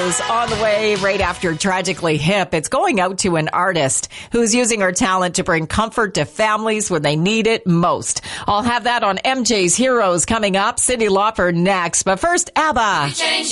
Heroes on the way right after Tragically Hip. It's going out to an artist who's using her talent to bring comfort to families when they need it most. I'll have that on MJ's Heroes coming up. Cyndi Lauper next. But first, ABBA.